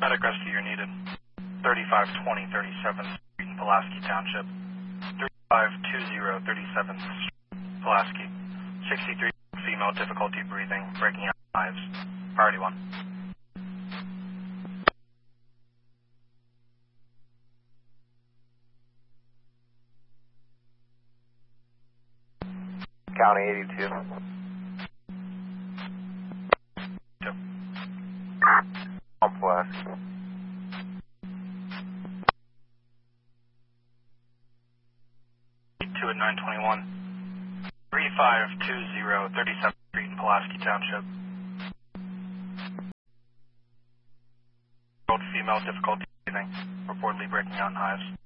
Medic rescue, you're needed. 3520 37th Street in Pulaski Township. 3520 37th Street, Pulaski. 63 female, difficulty breathing, breaking out knives. Priority 1. County 82. 2. Southwest. 2 at 921. 3520 37th Street in Pulaski Township. Female, difficulty breathing, reportedly breaking out in hives.